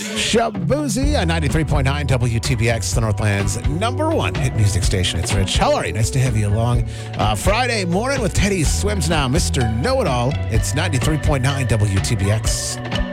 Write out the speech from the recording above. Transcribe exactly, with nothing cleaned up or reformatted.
Shabuzi on ninety-three point nine W T B X, the Northland's number one hit music station. It's Rich. How are you? Nice to have you along. Uh, Friday morning with Teddy Swims Now, Mister Know-It-All. It's ninety-three point nine W T B X.